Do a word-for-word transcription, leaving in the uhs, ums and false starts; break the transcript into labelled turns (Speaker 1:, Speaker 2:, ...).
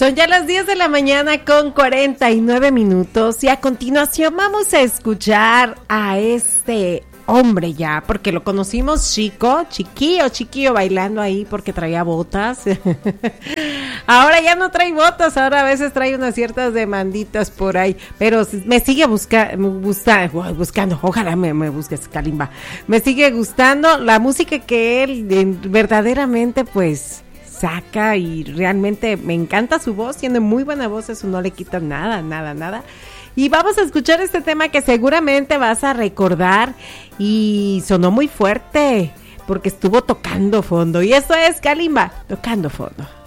Speaker 1: Son ya las diez de la mañana con cuarenta y nueve minutos y a continuación vamos a escuchar a este hombre ya, porque lo conocimos chico, chiquillo, chiquillo bailando ahí porque traía botas. Ahora ya no trae botas, ahora a veces trae unas ciertas demanditas por ahí, pero me sigue busca, busca, buscando, ojalá me, me busques, Kalimba. Me sigue gustando la música que él eh, verdaderamente pues saca y realmente me encanta su voz, tiene muy buena voz, eso no le quita nada, nada, nada. Y vamos a escuchar este tema que seguramente vas a recordar y sonó muy fuerte porque estuvo tocando fondo y eso es Kalimba, tocando fondo.